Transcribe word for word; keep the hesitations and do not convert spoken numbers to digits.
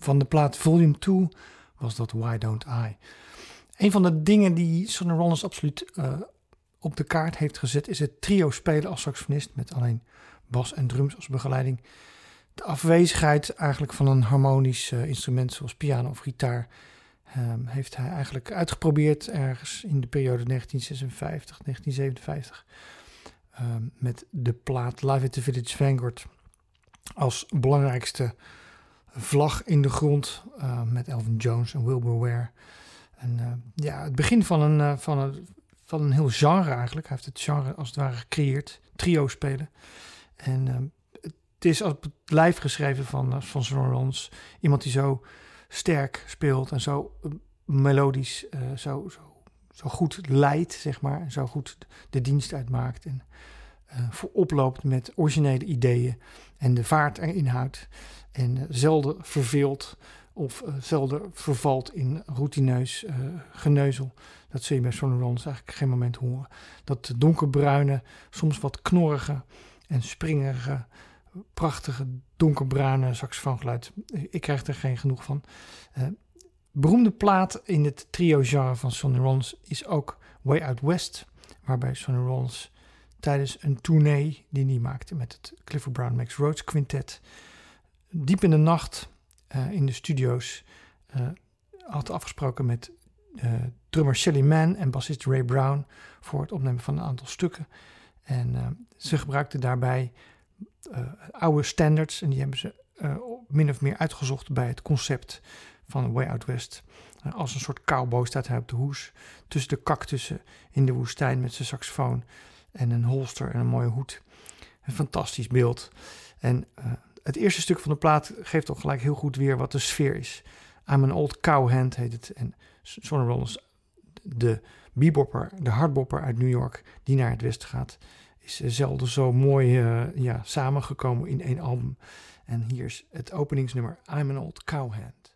van de plaat Volume twee was dat Why Don't I. Een van de dingen die Sonny Rollins absoluut uh, op de kaart heeft gezet is het trio spelen als saxofonist met alleen bas en drums als begeleiding. De afwezigheid eigenlijk van een harmonisch uh, instrument zoals piano of gitaar um, heeft hij eigenlijk uitgeprobeerd ergens in de periode negentien zesenvijftig, negentien zevenenvijftig um, met de plaat Live at the Village Vanguard als belangrijkste vlag in de grond uh, met Elvin Jones en Wilbur Ware. En uh, ja, het begin van een, uh, van, een, van een heel genre eigenlijk. Hij heeft het genre als het ware gecreëerd. Trio spelen. En uh, het is op het lijf geschreven van, uh, van Sonny Rollins. Iemand die zo sterk speelt en zo uh, melodisch, uh, zo, zo, zo goed leidt, zeg maar. En zo goed de dienst uitmaakt. En uh, voorop loopt met originele ideeën. En de vaart erin houdt. En uh, zelden verveelt. Of uh, zelden vervalt in routineus uh, geneuzel. Dat zul je bij Sonny Rollins eigenlijk geen moment horen. Dat donkerbruine, soms wat knorrige en springerige, prachtige donkerbruine saxofoongeluid. Ik krijg er geen genoeg van. Uh, beroemde plaat in het trio-genre van Sonny Rollins is ook Way Out West. Waarbij Sonny Rollins tijdens een tournee die hij maakte met het Clifford Brown Max Rhodes Quintet diep in de nacht Uh, in de studio's uh, had afgesproken met uh, drummer Shelly Manne en bassist Ray Brown voor het opnemen van een aantal stukken. En uh, ze gebruikten daarbij uh, oude standards en die hebben ze uh, min of meer uitgezocht bij het concept van Way Out West. Uh, als een soort cowboy staat hij op de hoes tussen de cactussen in de woestijn met zijn saxofoon en een holster en een mooie hoed. Een fantastisch beeld. En uh, het eerste stuk van de plaat geeft al gelijk heel goed weer wat de sfeer is. I'm an Old Cowhand heet het. En Sonny Rollins, de bebopper, de hardbopper uit New York, die naar het westen gaat, is zelden zo mooi uh, ja, samengekomen in één album. En hier is het openingsnummer I'm an Old Cowhand.